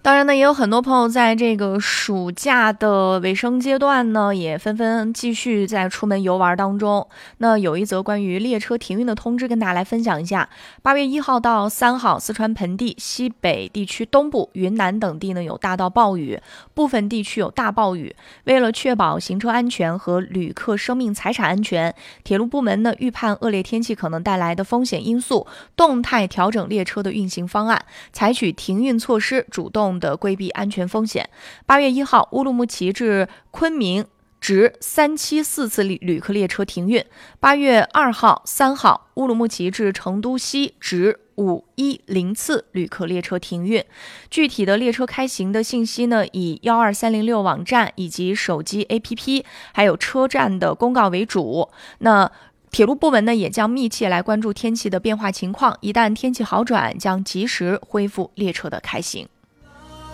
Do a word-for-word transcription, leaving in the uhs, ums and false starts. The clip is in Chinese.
当然呢，也有很多朋友在这个暑假的尾声阶段呢，也纷纷继续在出门游玩当中。那有一则关于列车停运的通知跟大家来分享一下。八月一号到三号，四川盆地、西北地区东部、云南等地呢有大到暴雨，部分地区有大暴雨。为了确保行车安全和旅客生命财产安全，铁路部门呢预判恶劣天气可能带来的风险因素，动态调整列车的运行方案，采取停运措施，主动的规避安全风险。八月一号，乌鲁木齐至昆明直三七四次旅客列车停运。八月二号、三号，乌鲁木齐至成都西直五一零次旅客列车停运。具体的列车开行的信息呢，以幺二三零六网站以及手机 A P P， 还有车站的公告为主。那铁路部门呢，也将密切来关注天气的变化情况，一旦天气好转，将及时恢复列车的开行。